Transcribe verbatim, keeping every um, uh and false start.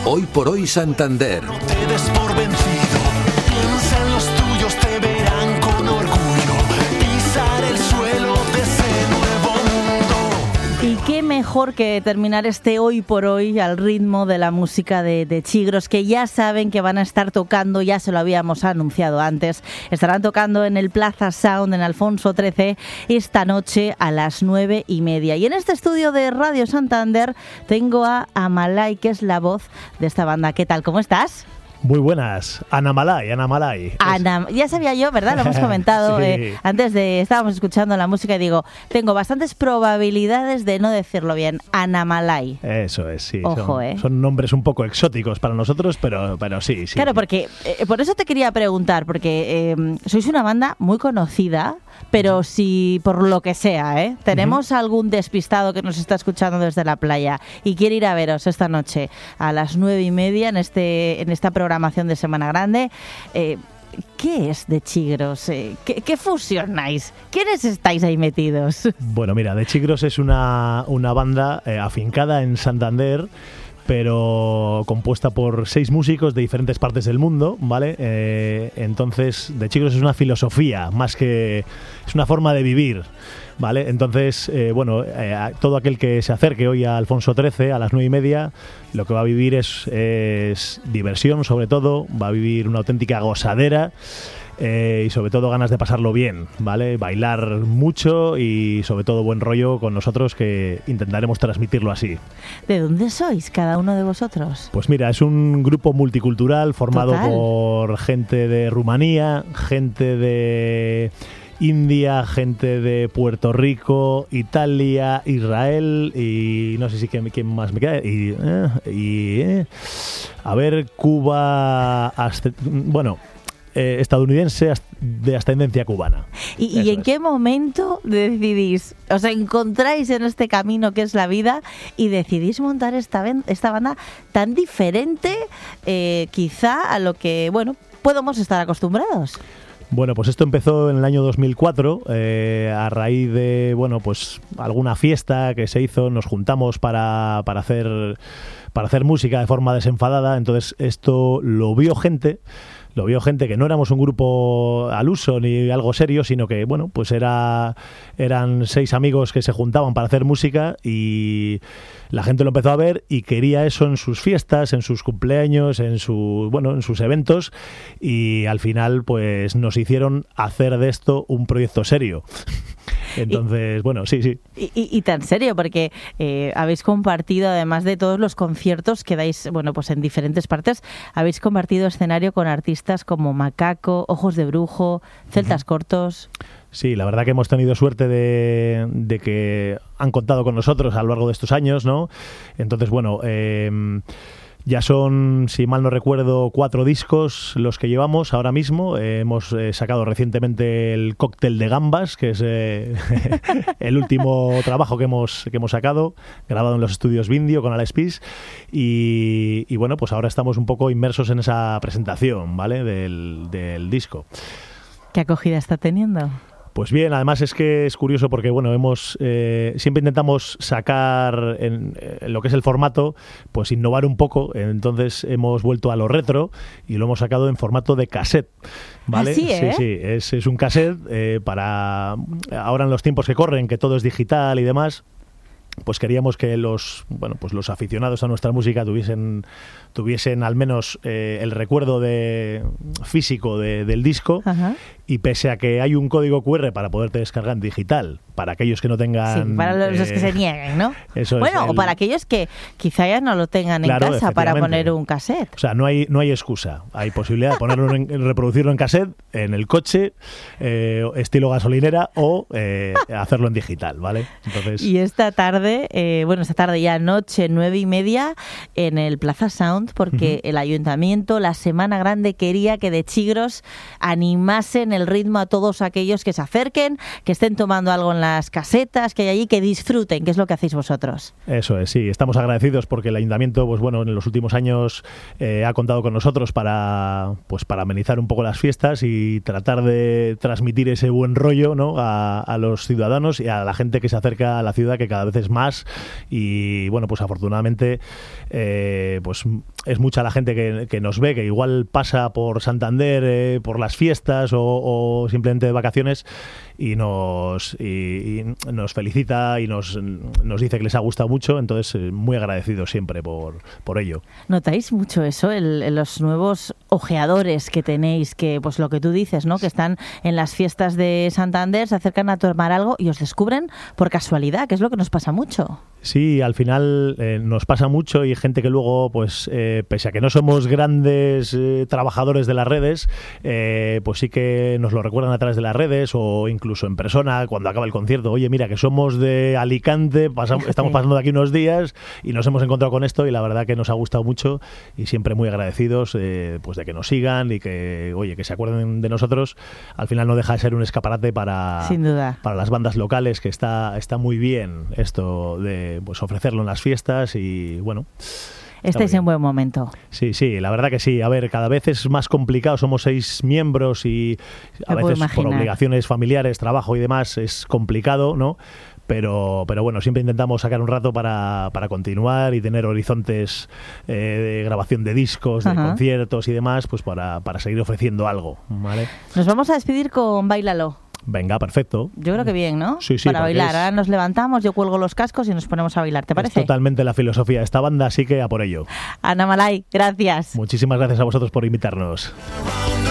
Hoy por hoy Santander. No te des por vencido, piensa en los tuyos, te verán con orgullo, pisar el suelo de ese nuevo mundo. Y qué mejor que terminar este Hoy por Hoy al ritmo de la música de, de Chigros, que ya saben que van a estar tocando, ya se lo habíamos anunciado antes, estarán tocando en el Plaza Sound en Alfonso trece esta noche a las nueve y media. Y en este estudio de Radio Santander tengo a Amalay, que es la voz de esta banda. ¿Qué tal? ¿Cómo estás? Muy buenas, Ana Malay, Ana Malay. Ana, ya sabía yo, ¿verdad? Lo hemos comentado sí. eh, antes de, estábamos escuchando la música y digo, tengo bastantes probabilidades de no decirlo bien, Ana Malay. Eso es, sí. Ojo, son, eh. son nombres un poco exóticos para nosotros, pero, pero sí, sí. Claro, sí. porque eh, por eso te quería preguntar, porque eh, sois una banda muy conocida, pero si por lo que sea, ¿eh? tenemos uh-huh. algún despistado que nos está escuchando desde la playa y quiere ir a veros esta noche a las nueve y media en este en esta programación de Semana Grande, eh, ¿qué es de Chigros? Eh, ¿qué, ¿Qué fusionáis? ¿Quiénes estáis ahí metidos? Bueno, mira, de Chigros es una, una banda eh, afincada en Santander, pero compuesta por seis músicos de diferentes partes del mundo, ¿vale? Eh, entonces, de Chigros es una filosofía, más que es una forma de vivir, ¿vale? Entonces, eh, bueno, eh, todo aquel que se acerque hoy a Alfonso trece a las nueve y media, lo que va a vivir es, es diversión, sobre todo, va a vivir una auténtica gozadera. Eh, y sobre todo ganas de pasarlo bien, ¿vale? Bailar mucho y sobre todo buen rollo con nosotros, que intentaremos transmitirlo así. ¿De dónde sois cada uno de vosotros? Pues mira, es un grupo multicultural formado Total. por gente de Rumanía, gente de India, gente de Puerto Rico, Italia, Israel y no sé si quién, quién más me queda. Y, eh, y eh, a ver, Cuba, hasta, bueno... Eh, estadounidense de ascendencia cubana. ¿Y, y en es. qué momento decidís, os encontráis en este camino que es la vida y decidís montar esta, esta banda tan diferente eh, quizá a lo que, bueno, podemos estar acostumbrados? Bueno, pues esto empezó en el año dos mil cuatro, eh, a raíz de, bueno, pues alguna fiesta que se hizo, nos juntamos para, para hacer para hacer música de forma desenfadada. Entonces esto lo vio gente Lo vio gente que no éramos un grupo al uso ni algo serio, sino que, bueno, pues era eran seis amigos que se juntaban para hacer música y la gente lo empezó a ver y quería eso en sus fiestas, en sus cumpleaños, en su, bueno, en sus eventos, y al final pues nos hicieron hacer de esto un proyecto serio. Entonces, y, bueno, sí, sí. Y, y, y tan serio, porque eh, habéis compartido, además de todos los conciertos que dais, bueno, pues en diferentes partes, habéis compartido escenario con artistas como Macaco, Ojos de Brujo, Celtas uh-huh. Cortos. Sí, la verdad que hemos tenido suerte de, de que han contado con nosotros a lo largo de estos años, ¿no? Entonces, bueno, eh, ya son, si mal no recuerdo, cuatro discos los que llevamos ahora mismo. Eh, hemos eh, sacado recientemente el Cóctel de Gambas, que es eh, el último trabajo que hemos, que hemos sacado, grabado en los estudios Vindio con Alex Pease. Y, y bueno, pues ahora estamos un poco inmersos en esa presentación, ¿vale? Del, del disco. ¿Qué acogida está teniendo? Pues bien, además es que es curioso porque bueno, hemos eh, siempre intentamos sacar en, en lo que es el formato, pues innovar un poco. Entonces hemos vuelto a lo retro y lo hemos sacado en formato de cassette, ¿vale? Así, ¿eh? Sí, sí, es, es un cassette eh, para ahora en los tiempos que corren, que todo es digital y demás. Pues queríamos que los bueno pues los aficionados a nuestra música tuviesen tuviesen al menos eh, el recuerdo de físico de, del disco. Ajá. Y pese a que hay un código cu erre para poderte descargar en digital, para aquellos que no tengan... Sí, para los eh, que se nieguen, ¿no? Eso bueno, es el... o para aquellos que quizá ya no lo tengan claro, en casa para poner un cassette. O sea, no hay no hay excusa. Hay posibilidad de ponerlo en, reproducirlo en cassette, en el coche, eh, estilo gasolinera, o eh, hacerlo en digital, ¿vale? Entonces... Y esta tarde, eh, bueno, esta tarde ya noche, nueve y media, en el Plaza Sound, porque uh-huh. el Ayuntamiento, la Semana Grande, quería que de Chigros animasen el ritmo a todos aquellos que se acerquen, que estén tomando algo en las casetas que hay allí, que disfruten, que es lo que hacéis vosotros. Eso es, sí, estamos agradecidos porque el Ayuntamiento, pues bueno, en los últimos años eh, ha contado con nosotros para, pues para amenizar un poco las fiestas y tratar de transmitir ese buen rollo, ¿no?, a, a los ciudadanos y a la gente que se acerca a la ciudad, que cada vez es más. Y bueno, pues afortunadamente eh, pues es mucha la gente que, que nos ve, que igual pasa por Santander eh, por las fiestas o, o simplemente de vacaciones y nos y, y nos felicita y nos, nos dice que les ha gustado mucho. Entonces eh, muy agradecidos siempre por, por ello. ¿Notáis mucho eso, el, el, los nuevos ojeadores que tenéis, que pues lo que tú dices, ¿no?, que están en las fiestas de Santander, se acercan a tomar algo y os descubren por casualidad, que es lo que nos pasa mucho? Sí, al final eh, nos pasa mucho y gente que luego, pues eh, pese a que no somos grandes eh, trabajadores de las redes, eh, pues sí que nos lo recuerdan a través de las redes o incluso en persona cuando acaba el concierto. Oye, mira, que somos de Alicante, pasamos, estamos pasando de aquí unos días y nos hemos encontrado con esto y la verdad que nos ha gustado mucho y siempre muy agradecidos eh, pues de que nos sigan y que, oye, que se acuerden de nosotros. Al final no deja de ser un escaparate para, Sin duda, para las bandas locales, que está, está muy bien esto de pues ofrecerlo en las fiestas y bueno. Estáis en buen momento. Sí, sí, la verdad que sí. A ver, cada vez es más complicado. Somos seis miembros y a Me veces por obligaciones familiares, trabajo y demás es complicado, ¿no? Pero, pero bueno, siempre intentamos sacar un rato para, para continuar y tener horizontes eh, de grabación de discos, de Ajá. conciertos y demás, pues para, para seguir ofreciendo algo, ¿vale? Nos vamos a despedir con Báilalo. Venga, perfecto. Yo creo que bien, ¿no? Sí, sí. Para bailar. Es... Ahora nos levantamos, yo cuelgo los cascos y nos ponemos a bailar. ¿Te parece? Es totalmente la filosofía de esta banda, así que a por ello. Ana Malay, gracias. Muchísimas gracias a vosotros por invitarnos.